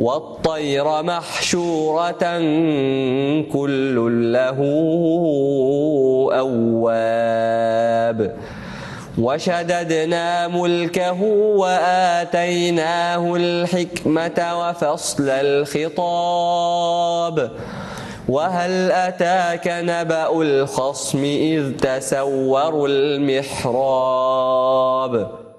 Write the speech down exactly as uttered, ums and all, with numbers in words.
والطير محشورة كل له أواب وشددنا ملكه وآتيناه الحكمة وفصل الخطاب وهل أتاك نبأ الخصم إذ تسوروا المحراب